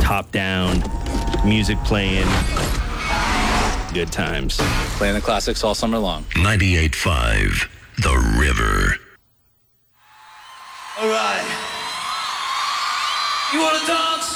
top down, music playing, good times. Playing the classics all summer long. 98.5 The River. All right. You want to dance?